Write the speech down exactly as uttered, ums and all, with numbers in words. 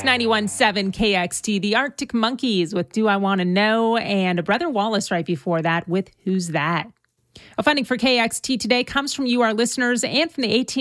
It's ninety-one point seven K X T, the Arctic Monkeys with Do I Want to Know, and Brother Wallace right before that with Who's That? A funding for K X T today comes from you, our listeners, and from the A T